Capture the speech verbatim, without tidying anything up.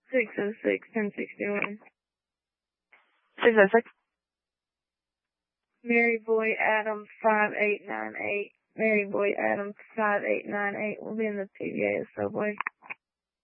six oh six, ten sixty-one. six oh six? Mary Boy Adams, five eight nine eight. Mary Boy Adams, five eight nine eight. We'll be in the P V A subway.